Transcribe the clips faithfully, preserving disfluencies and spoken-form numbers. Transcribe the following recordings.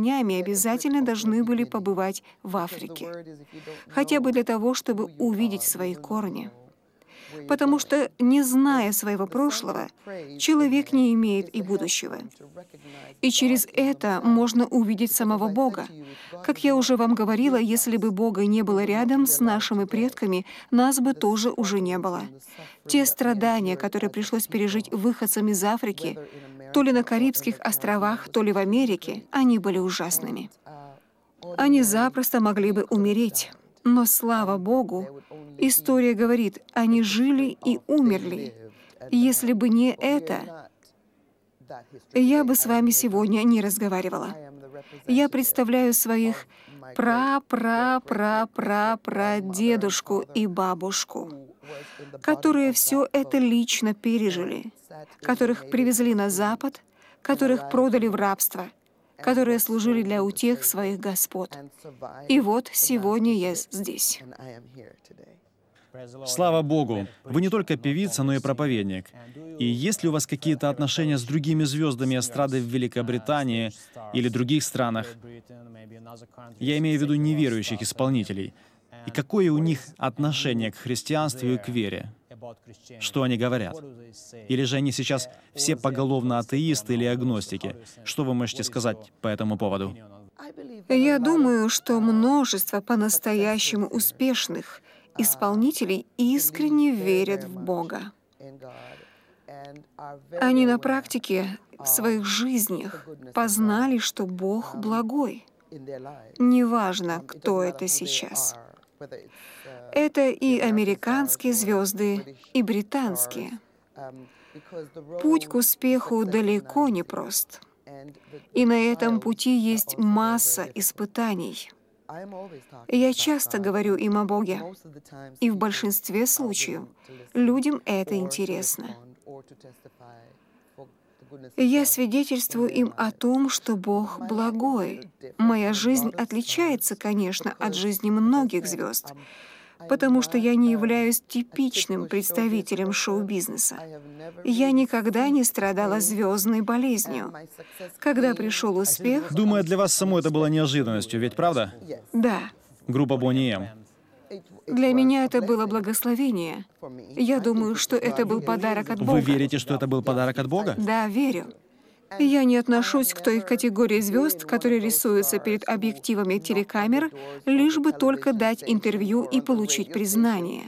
корнями обязательно должны были побывать в Африке, хотя бы для того, чтобы увидеть свои корни. Потому что, не зная своего прошлого, человек не имеет и будущего. И через это можно увидеть самого Бога. Как я уже вам говорила, если бы Бога не было рядом с нашими предками, нас бы тоже уже не было. Те страдания, которые пришлось пережить выходцам из Африки, то ли на Карибских островах, то ли в Америке, они были ужасными. Они запросто могли бы умереть. Но, слава Богу, история говорит, они жили и умерли. Если бы не это, я бы с вами сегодня не разговаривала. Я представляю своих пра-пра-пра-пра-прадедушку и бабушку, которые все это лично пережили, которых привезли на Запад, которых продали в рабство, которые служили для утех своих господ. И вот сегодня я здесь. Слава Богу! Вы не только певица, но и проповедник. И есть ли у вас какие-то отношения с другими звездами эстрады в Великобритании или других странах? Я имею в виду неверующих исполнителей. И какое у них отношение к христианству и к вере? Что они говорят? Или же они сейчас все поголовно атеисты или агностики? Что вы можете сказать по этому поводу? Я думаю, что множество по-настоящему успешных исполнителей искренне верят в Бога. Они на практике в своих жизнях познали, что Бог благой. Неважно, кто это сейчас. Это и американские звезды, и британские. Путь к успеху далеко не прост. И на этом пути есть масса испытаний. Я часто говорю им о Боге, и в большинстве случаев людям это интересно. Я свидетельствую им о том, что Бог благой. Моя жизнь отличается, конечно, от жизни многих звезд, потому что я не являюсь типичным представителем шоу-бизнеса. Я никогда не страдала звездной болезнью. Когда пришел успех... Думаю, для вас самой это было неожиданностью, ведь правда? Да. Группа Бонни Эм. Для меня это было благословение. Я думаю, что это был подарок от Бога. Вы верите, что это был подарок от Бога? Да, верю. Я не отношусь к той категории звезд, которые рисуются перед объективами телекамер, лишь бы только дать интервью и получить признание.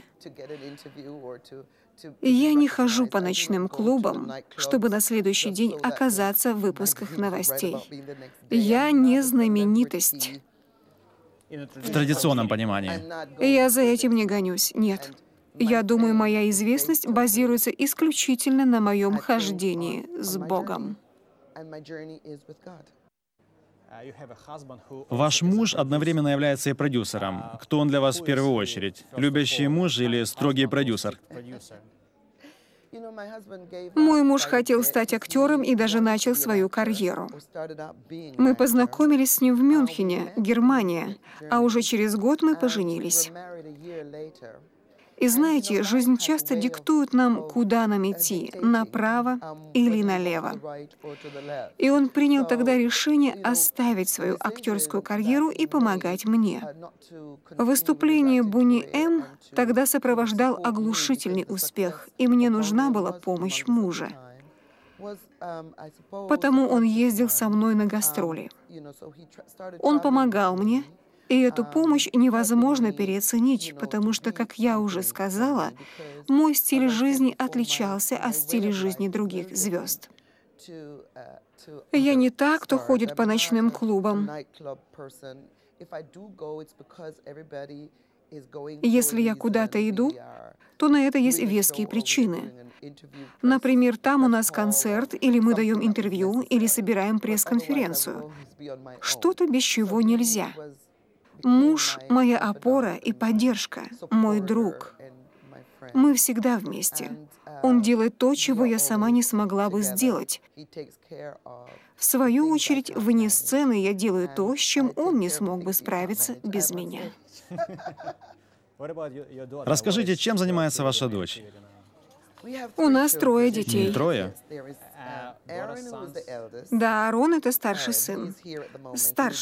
Я не хожу по ночным клубам, чтобы на следующий день оказаться в выпусках новостей. Я не знаменитость. В традиционном понимании. Я за этим не гонюсь, нет. Я думаю, моя известность базируется исключительно на моем хождении с Богом. Ваш муж одновременно является и продюсером. Кто он для вас в первую очередь? Любящий муж или строгий продюсер? Мой муж хотел стать актером и даже начал свою карьеру. Мы познакомились с ним в Мюнхене, Германия, а уже через год мы поженились. И знаете, жизнь часто диктует нам, куда нам идти, направо или налево. И он принял тогда решение оставить свою актерскую карьеру и помогать мне. Выступление Бонни Эм тогда сопровождал оглушительный успех, и мне нужна была помощь мужа. Потому он ездил со мной на гастроли. Он помогал мне, и эту помощь невозможно переоценить, потому что, как я уже сказала, мой стиль жизни отличался от стиля жизни других звезд. Я не та, кто ходит по ночным клубам. Если я куда-то иду, то на это есть веские причины. Например, там у нас концерт, или мы даем интервью, или собираем пресс-конференцию. Что-то без чего нельзя. Муж — моя опора и поддержка, мой друг. Мы всегда вместе. Он делает то, чего я сама не смогла бы сделать. В свою очередь, вне сцены я делаю то, с чем он не смог бы справиться без меня. Расскажите, чем занимается ваша дочь? У нас трое детей. Трое? Да, Аарон — это старший сын. Старший.